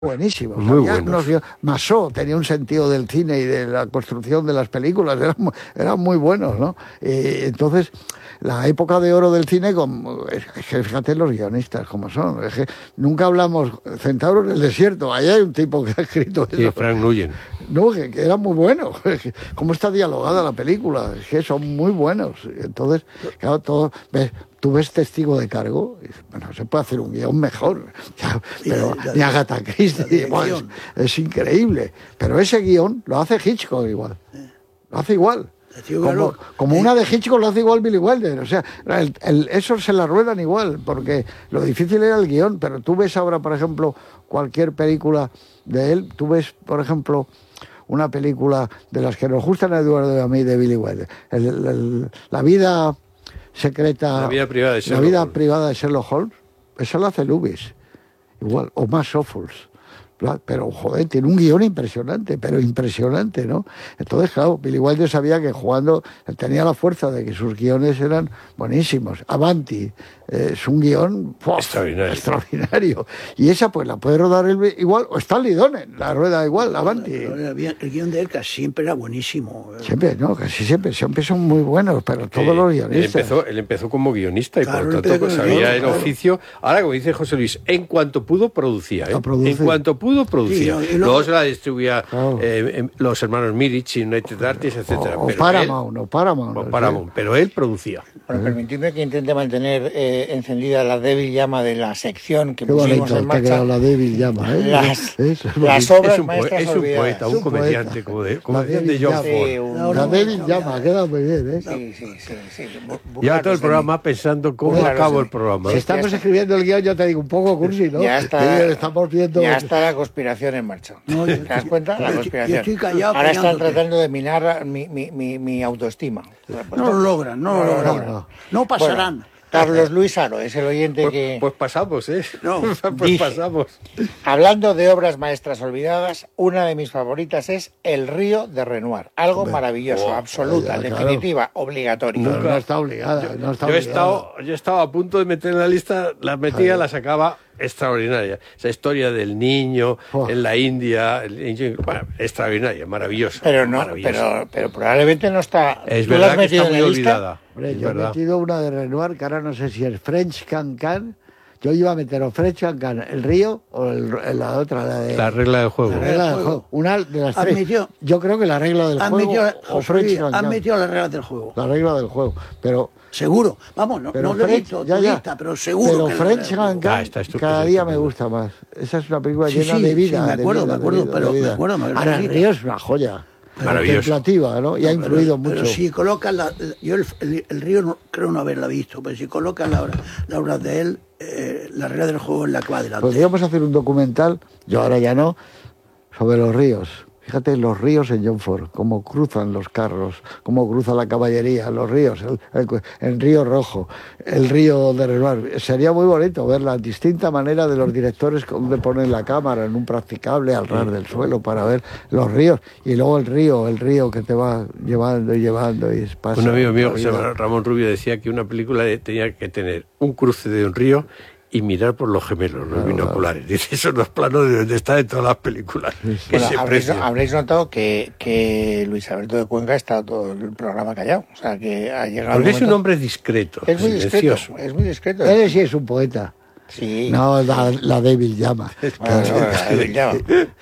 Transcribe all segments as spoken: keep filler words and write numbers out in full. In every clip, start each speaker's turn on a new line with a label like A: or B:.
A: buenísimos.
B: Muy buenos.
A: Massot tenía un sentido del cine y de la construcción de las películas, eran, eran muy buenos, ¿no? Y entonces, la época de oro del cine, como, es que fíjate los guionistas como son, es que nunca hablamos Centauro en el desierto, ahí hay un tipo que ha escrito eso.
B: Sí, Frank Nguyen.
A: No, que, que era muy bueno, cómo está dialogada la película, es que son muy buenos. Entonces, claro, todo, ves, tú ves Testigo de Cargo, y, bueno, se puede hacer un guión mejor, pero
C: la,
A: ni Agatha Christie, bueno, es, es increíble. Pero ese guión lo hace Hitchcock igual, lo hace igual. Como, como una de Hitchcock lo hace igual Billy Wilder, o sea, el, el, eso se la ruedan igual, porque lo difícil era el guión, pero tú ves ahora, por ejemplo, cualquier película de él, tú ves, por ejemplo, una película de las que nos gustan a Eduardo y a mí de Billy Wilder, el, el, el, la vida secreta,
B: la vida privada de Sherlock,
A: la vida
B: Holmes.
A: privada de Sherlock Holmes, eso lo hace Lubitsch, igual, o más Ophuls. Pero, joder, tiene un guión impresionante, pero impresionante, ¿no? Entonces, claro, Billy Wilder sabía que jugando, tenía la fuerza de que sus guiones eran buenísimos. Avanti, eh, es un guión ¡pof!
B: extraordinario.
A: extraordinario. Y esa, pues, la puede rodar él igual, o Stanley Donen, la rueda igual, Avanti.
C: El guión de él casi siempre era buenísimo.
A: Siempre, no, casi siempre, siempre son muy buenos, pero todos sí, los guionistas.
B: Él empezó, él empezó como guionista y
C: claro,
B: por tanto pues, sabía el
C: claro.
B: oficio. Ahora, como dice José Luis, en cuanto pudo, producía. ¿eh? En cuanto pudo, producía. Sí, luego, luego se la distribuía claro. eh, los hermanos Mirich, United Artists, etcétera.
A: O, o Paramount, él, o Paramount.
B: O Paramount, ¿sí? Pero él producía.
D: Bueno, permitidme que intente mantener eh, encendida la débil llama de la sección que
A: Qué
D: pusimos
A: bonito,
D: en marcha.
A: Te ha quedado la débil llama, ¿eh?
D: Las,
A: es,
D: es las obras
B: es un,
D: maestras
B: es un
D: olvidadas.
B: poeta, un, un comediante, como, de, como decían de John Ford.
A: Sí, un, la débil llama, ha quedado muy bien, ¿eh?
D: Sí, sí, sí. sí.
B: Ya todo el programa de pensando cómo bueno, acabo el programa.
A: Si estamos está. escribiendo el guión, yo te digo, un poco cursi, ¿no?
D: Ya está,
A: estamos viendo...
D: ya está la conspiración en marcha.
C: No,
D: ¿Te das cuenta? La conspiración.
C: Yo estoy callado,
D: ahora están tratando de minar mi, mi, mi, mi autoestima.
C: No lo logran, no, no lo logran. No, no pasarán.
D: Bueno, Carlos Luis Aro es el oyente
B: pues,
D: que...
B: Pues pasamos, ¿eh?
C: No,
B: pues dice, pasamos.
D: Hablando de obras maestras olvidadas, una de mis favoritas es El río de Renoir. Algo Hombre, maravilloso, oh, absoluta, ya, definitiva, claro. obligatoria.
A: No, no está obligada.
B: Yo,
A: no está
B: yo,
A: obligada.
B: He estado, yo he estado a punto de meter en la lista, la metía, la sacaba... extraordinaria, esa historia del niño oh. en la India, el, bueno, extraordinaria, maravillosa.
D: Pero no,
B: maravillosa.
D: Pero, pero probablemente no está.
B: Es verdad que está muy olvidada.
A: Hombre, yo verdad. he metido una de Renoir, que ahora no sé si es French Cancan. Yo iba a meter o French Cancan, el río o el, la otra, la de.
B: La regla del juego.
A: La regla del juego. Una de las tres.
C: Admitió,
A: yo creo que la regla del juego.
C: O French Cancan. Han metido la regla del juego.
A: La regla del juego, pero.
C: Seguro, vamos, no, no lo he visto, ya, ya. Lista, pero seguro.
A: Pero
C: que
A: French Cancan ah, cada día me gusta más. Esa es una película
C: sí,
A: llena
C: sí,
A: de vida.
C: Sí, me acuerdo,
A: de vida,
C: me acuerdo,
A: vida,
C: pero
A: vida.
C: me acuerdo. Me
A: Ahora el río es una joya. Contemplativa, ¿no? Y ha influido
C: pero,
A: mucho.
C: Pero si colocas la, yo el, el, el río no, creo no haberla visto, pero si colocas la obra, la obra de él, eh, la regla del juego es la que va adelante.
A: Podríamos hacer un documental, yo ahora ya no, sobre los ríos. Fíjate los ríos en John Ford, cómo cruzan los carros, cómo cruza la caballería, los ríos, el, el, el río Rojo, el río de Renoir. Sería muy bonito ver la distinta manera de los directores donde ponen la cámara en un practicable al ras del suelo para ver los ríos. Y luego el río, el río que te va llevando y llevando y pasa.
B: Un amigo mío, José Ramón Rubio, decía que una película tenía que tener un cruce de un río y mirar por los gemelos, los claro, binoculares. Claro. Dice, esos dos planos de donde está en todas las películas. Sí, sí.
D: Bueno, habréis, habréis notado que, que Luis Alberto de Cuenca está todo el programa callado. O sea, que ha llegado.
B: Porque es un hombre discreto.
D: Es muy discreto. Es muy discreto.
A: Él sí es un poeta.
D: Sí.
A: No, la, la débil llama.
D: Bueno, no, la débil llama.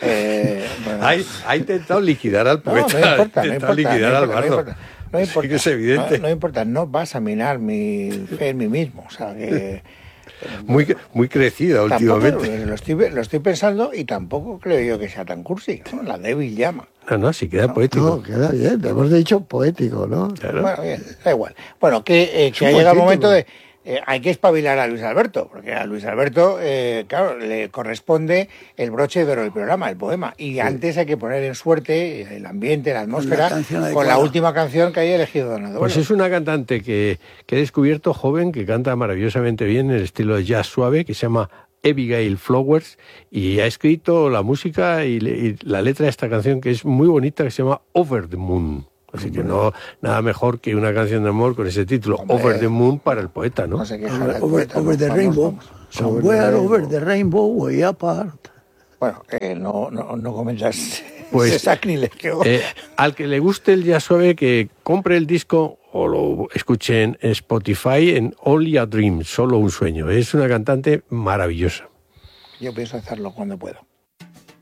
D: Eh, bueno.
B: Ha, ha intentado liquidar al poeta.
D: No, no importa,
B: ha
D: no importa,
B: liquidar
D: no
B: al
D: importa,
B: bardo.
D: no importa. No importa,
B: sí que es evidente.
D: No, no importa, no vas a minar mi fe en mí mismo. O sea, que...
B: Muy, muy crecida últimamente.
D: Tampoco, lo, estoy, lo estoy pensando y tampoco creo yo que sea tan cursi, ¿no? La débil llama.
B: No, no, sí queda
A: no,
B: poético.
A: No, queda bien, te hemos dicho poético, ¿no?
D: Claro. Bueno, bien, da igual. Bueno, que, eh, que ha llegado el momento de... Eh, hay que espabilar a Luis Alberto, porque a Luis Alberto, eh, claro, le corresponde el broche de oro del programa, el poema, y sí. antes hay que poner en suerte el ambiente, la atmósfera, la con la última canción que haya elegido Don Adolfo.
B: Pues es una cantante que, que he descubierto joven, que canta maravillosamente bien en el estilo de jazz suave, que se llama Abigail Flowers, y ha escrito la música y, le, y la letra de esta canción, que es muy bonita, que se llama Over the Moon. Así que no, nada mejor que una canción de amor con ese título, Hombre, Over the Moon, para el poeta, ¿no?
D: no sé qué
C: over, over, over the rainbow, somewhere over the rainbow, way apart.
D: Bueno, eh, no, no, no comentas
B: pues,
D: ese sacrilegio.
B: Eh, al que le guste el jazz suave, que compre el disco o lo escuche en Spotify en Only a Dream, solo un sueño. Es una cantante maravillosa.
D: Yo pienso hacerlo cuando puedo.